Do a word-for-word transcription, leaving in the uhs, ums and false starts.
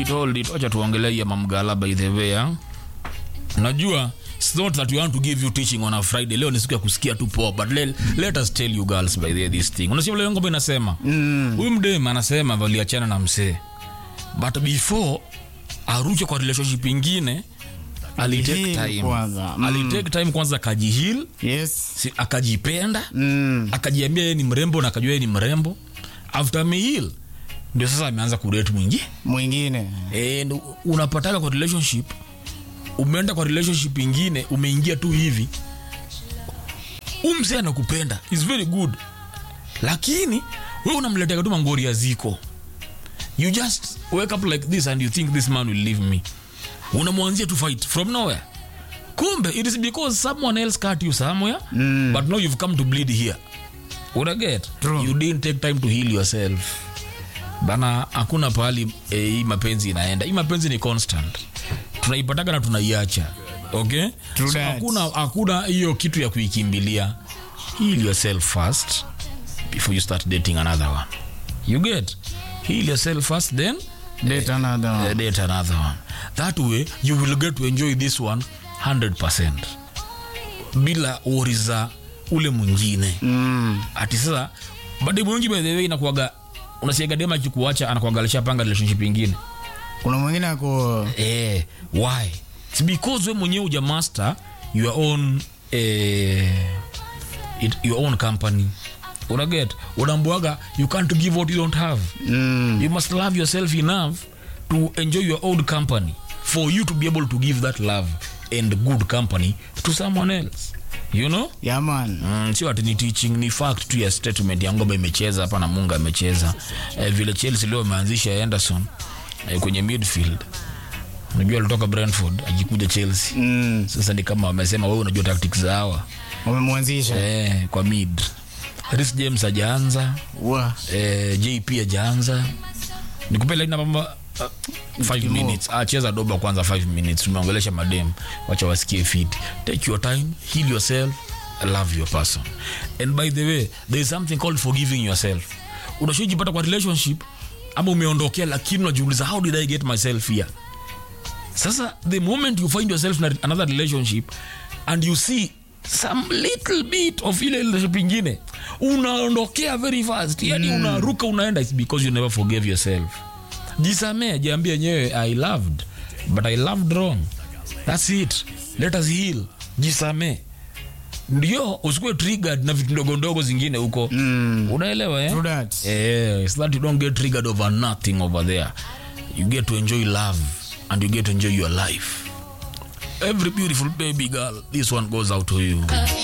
it, hold it. Acha tuongelee ya mamgala by the way. Huh? Najua it's not that we want to give you teaching on a Friday. Leo ni siku ya kusikia tu poa, but let, let us tell you girls by the way this thing. Unasikia leo ngombe inasema. Huyu mm. mdem anasema waliachana na msee. But before aruke kwa relationship nyingine, ali take time kwanza. Mm. Ali take time kwanza akajihil. Yes. Si, akajipenda. Mm. Akajiambia yeye ni mrembo na akajua yeye ni mrembo. After me heal ndio sasa ameanza kurate mwingine. Mwingine. Eh, unapataka kwa relationship. Umeenda kwa relationship nyingine, umeingia tu hivi. Umse anakupenda. It's very good. Lakini wewe unamletea tu mangori ya ziko. You just wake up like this and you think this man will leave me. Unamwanzia to fight from nowhere. Kumbe it is because someone else cut you somewhere, mm. but now you've come to bleed here. Una get? True. You didn't take time to heal yourself. Bana hakuna pahali eh, hii mapenzi inaenda. Hii mapenzi ni constant. Tunaipataka na tunaiacha. Okay? True so hakuna hakuna hiyo kitu ya kuikimbilia. Heal yourself first before you start dating another one. You get? Heal yourself first, then date another one. Uh, date another one. That way you will get to enjoy this one one hundred percent. Bila oriza ule mwingine. Mm. Ati sasa bado mwingi by the way inakuaga unasiaga dema kikuacha anakuangalisha panga relationship nyingine. Kuna mwingine ako eh why? It's because wewe mwenyewe uja master your own eh it, your own company. Una get? Unambuaga you can't give what you don't have. Mm. You must love yourself enough to enjoy your own company for you to be able to give that love and good company to someone else. You know? Yeah man. Mm, sio ati ni teaching, ni fact tu ya statement ya ngombe imecheza hapa na Munga amecheza. Eh, vile Chelsea leo ameanzisha Anderson eh, kwenye midfield. Unajua alitoka Brentford ajikuja Chelsea. Mm. Sasa ni kama wamesema wewe unajua tactics zao. Wamemwanzisha. Eh, kwa mid. Chris James hajaanza. Wa. Eh, J P hajaanza. Nikupe line namba five minutes. Ah, cheza doba kwanza five minutes. Tumeongelesha madem. Wacha wasikie fit. Take your time, heal yourself, love your person. And by the way, there is something called forgiving yourself. Unashojipata kwa relationship ama umeondokea lakini unajiuliza how did I get myself here? Sasa the moment you find yourself in another relationship and you see some little bit of ile relationship nyingine, unaondokea very fast. Yani mm. unaruka unaenda, it's because you never forgave yourself. Jisamee, jiambie nyewe I loved but I loved wrong. That's it. Let us heal. Jisamee. Ndio usikue triggered na vitu ndogo ndogo zingine huko. Mm. Unaelewa eh? True that. Eh, so that you don't get triggered over nothing over there. You get to enjoy love and you get to enjoy your life. Every beautiful baby girl, this one goes out to you.